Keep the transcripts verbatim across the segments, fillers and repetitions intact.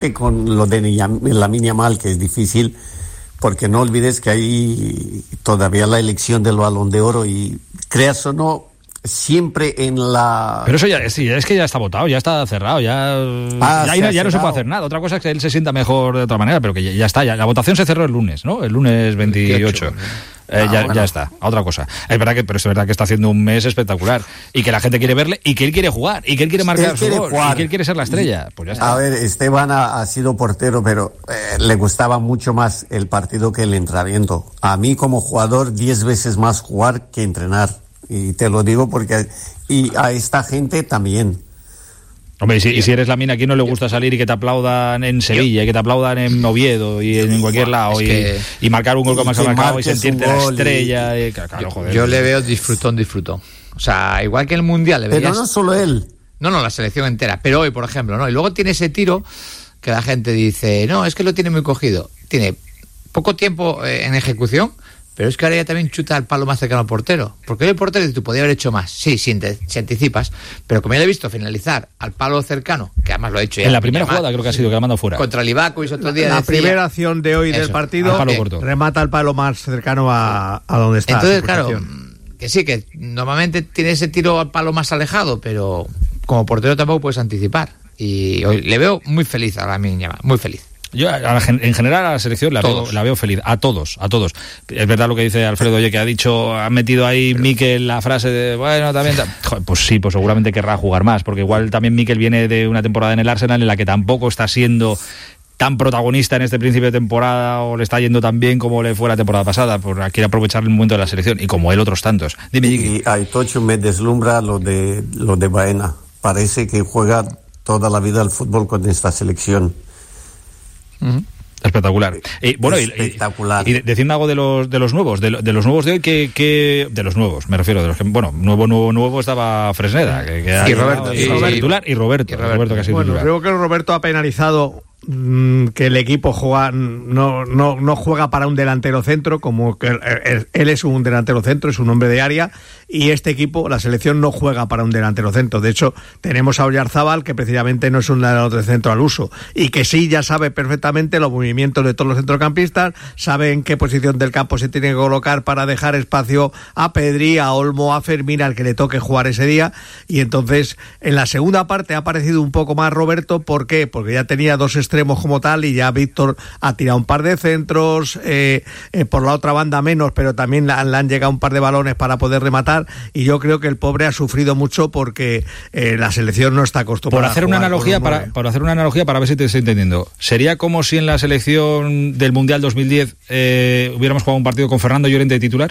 con lo de Lamine Yamal, que es difícil, porque no olvides que hay todavía la elección del Balón de Oro y, creas o no, siempre en la... Pero eso ya, sí, es que ya está votado, ya está cerrado, ya, ah, ya, ya no se puede hacer nada. Otra cosa es que él se sienta mejor de otra manera, pero que ya, ya está, ya, la votación se cerró el lunes, ¿no? El lunes veintiocho. Eh, ah, ya, bueno. ya está, a otra cosa. Es verdad que, pero es verdad que está haciendo un mes espectacular y que la gente quiere verle y que él quiere jugar y que él quiere marcar él su quiere gol jugar. Y que él quiere ser la estrella. Pues ya está. A ver, Esteban ha, ha sido portero, pero eh, le gustaba mucho más el partido que el entrenamiento. A mí como jugador, diez veces más jugar que entrenar. Y te lo digo porque y a esta gente también. Hombre, y si, y si eres Lamine, ¿a quién no le gusta salir y que te aplaudan en Sevilla, y que te aplaudan en Oviedo y en cualquier lado, y, que, y marcar un gol como has marcado y sentirte la estrella? Y, y, claro, joder, yo le veo disfrutón, disfrutón. O sea, igual que en el Mundial le veías... Pero no solo él. No, no, la selección entera. Pero hoy, por ejemplo, ¿no? Y luego tiene ese tiro que la gente dice, no, es que lo tiene muy cogido. Tiene poco tiempo eh, en ejecución, pero es que ahora ya también chuta el palo más cercano al portero. Porque el portero tú podías haber hecho más. Sí, si, te, si anticipas. Pero como ya le he visto finalizar al palo cercano, que además lo ha hecho ya. En la primera jugada creo que ha sido, que la manda fuera. Contra el Ibaco y otro día. La decía, primera acción de hoy eso, del partido eh, remata el palo más cercano a, a donde está. Entonces, claro, que sí, que normalmente tiene ese tiro al palo más alejado, pero como portero tampoco puedes anticipar. Y hoy le veo muy feliz a Lamine Yamal, muy feliz. Yo, en general, a la selección la veo, la veo feliz. A todos, a todos. Es verdad lo que dice Alfredo, oye, que ha dicho, ha metido ahí Mikel la frase de, bueno, también... Joder, pues sí, pues seguramente querrá jugar más, porque igual también Mikel viene de una temporada en el Arsenal en la que tampoco está siendo tan protagonista en este principio de temporada, o le está yendo tan bien como le fue la temporada pasada, por quiere aprovechar el momento de la selección, y como él otros tantos. Dime, Chiqui. Y a Tocho me deslumbra lo de, lo de Baena. Parece que juega toda la vida al fútbol con esta selección. Uh-huh. Espectacular. Y, bueno, Espectacular. Y, y diciendo algo de los de los nuevos, de, de los nuevos de hoy, que, que de los nuevos, me refiero, de los que, bueno, nuevo, nuevo, nuevo estaba Fresneda, que, que y, Roberto, y, y Roberto, titular, y Roberto, y Roberto, Roberto que ha sido bueno, titular. Creo que Roberto ha penalizado mmm, que el equipo juega, no, no, no juega para un delantero centro, como que él, él es un delantero centro, es un hombre de área, y este equipo, la selección, no juega para un delantero centro. De hecho, tenemos a Oyarzábal, que precisamente no es un delantero centro al uso, y que sí ya sabe perfectamente los movimientos de todos los centrocampistas, sabe en qué posición del campo se tiene que colocar para dejar espacio a Pedri, a Olmo, a Fermín, al que le toque jugar ese día. Y entonces, en la segunda parte ha aparecido un poco más Roberto. ¿Por qué? Porque ya tenía dos extremos como tal, y ya Víctor ha tirado un par de centros, eh, eh, por la otra banda menos, pero también le han llegado un par de balones para poder rematar. Y yo creo que el pobre ha sufrido mucho porque eh, la selección no está acostumbrada. Por hacer una analogía, para, para hacer una analogía para ver si te estoy entendiendo, sería como si en la selección del Mundial dos mil diez eh, hubiéramos jugado un partido con Fernando Llorente de titular.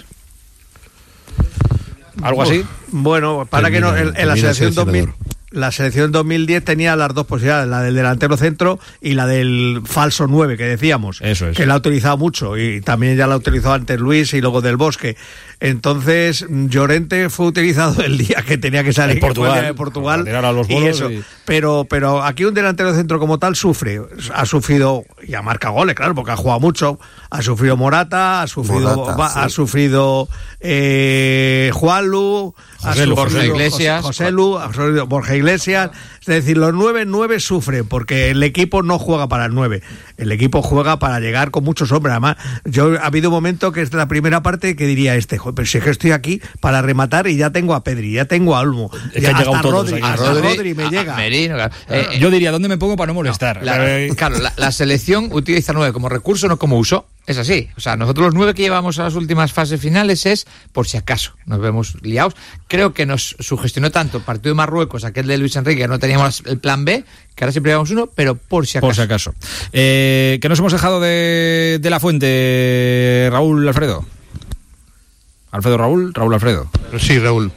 ¿Algo así? Bueno, para termina, que no en, en la selección dos mil la selección dos mil diez tenía las dos posibilidades, la del delantero centro y la del falso nueve, que decíamos. Eso es. Que la ha utilizado mucho, y también ya la utilizó antes Luis y luego Del Bosque. Entonces, Llorente fue utilizado el día que tenía que salir en Portugal, de Portugal a los y eso. Y... Pero, pero aquí un delantero centro como tal sufre, ha sufrido, y ha marcado goles, claro, porque ha jugado mucho. Ha sufrido Morata, ha sufrido, Morata, va, sí. ha sufrido eh, Juanlu, José ha Lu, sufrido Borja Iglesias, José, José Lu, ha sufrido Borja Iglesias. Es decir, los nueve nueve sufren porque el equipo no juega para el nueve. El equipo juega para llegar con muchos hombres. Además, yo ha habido un momento que es de la primera parte que diría este, joder, pero si es que estoy aquí para rematar y ya tengo a Pedri, ya tengo a Olmo, es ya hasta Rodri, a hasta Rodri, Rodri me a, llega. A Merino, claro. eh, yo diría, ¿dónde me pongo para no molestar? No, la, claro, la, la selección utiliza nueve como recurso, no como uso. Es así. O sea, nosotros los nueve que llevamos a las últimas fases finales es por si acaso nos vemos liados. Creo que nos sugestionó tanto el partido de Marruecos, aquel de Luis Enrique, que no teníamos el plan B, que ahora siempre llevamos uno, pero por si acaso. Por si acaso. Eh, ¿Qué nos hemos dejado de, de la fuente, Raúl Alfredo? Alfredo Raúl, Raúl Alfredo. Sí, Raúl.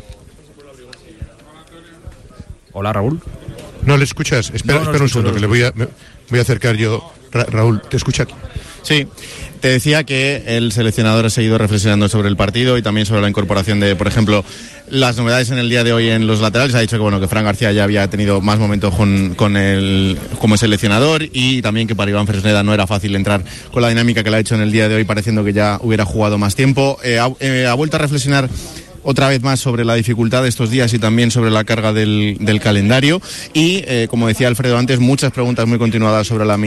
Hola, Raúl. No le escuchas. Espera, no, no espera un segundo, que le voy a, me voy a acercar yo. Ra- Raúl, ¿te escucha aquí? Sí, te decía que el seleccionador ha seguido reflexionando sobre el partido y también sobre la incorporación de, por ejemplo, las novedades en el día de hoy en los laterales. Ha dicho que bueno que Fran García ya había tenido más momentos con, con el, como seleccionador, y también que para Iván Fresneda no era fácil entrar con la dinámica que le ha hecho en el día de hoy, pareciendo que ya hubiera jugado más tiempo. Eh, ha, eh, ha vuelto a reflexionar otra vez más sobre la dificultad de estos días y también sobre la carga del, del calendario y, eh, como decía Alfredo antes, muchas preguntas muy continuadas sobre la